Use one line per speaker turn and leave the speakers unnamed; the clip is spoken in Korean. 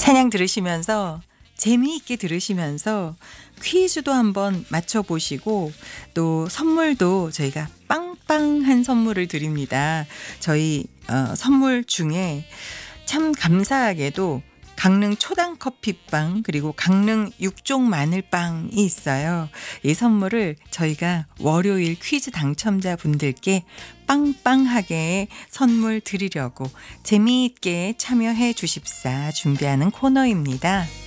찬양 들으시면서 재미있게 들으시면서 퀴즈도 한번 맞춰보시고 또 선물도 저희가 빵빵한 선물을 드립니다. 저희 선물 중에 참 감사하게도 강릉 초당 커피빵 그리고 강릉 육종 마늘빵이 있어요. 이 선물을 저희가 월요일 퀴즈 당첨자분들께 빵빵하게 선물 드리려고 재미있게 참여해 주십사 준비하는 코너입니다.